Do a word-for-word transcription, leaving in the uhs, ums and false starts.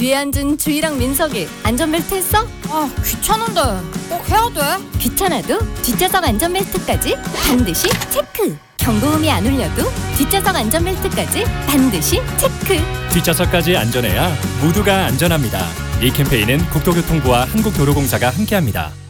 뒤에 앉은 주희랑 민석이 안전벨트 했어? 아, 귀찮은데 꼭 해야 돼? 귀찮아도 뒷좌석 안전벨트까지 반드시 체크. 경고음이 안 울려도 뒷좌석 안전벨트까지 반드시 체크. 뒷좌석까지 안전해야 모두가 안전합니다. 이 캠페인은 국토교통부와 한국도로공사가 함께합니다.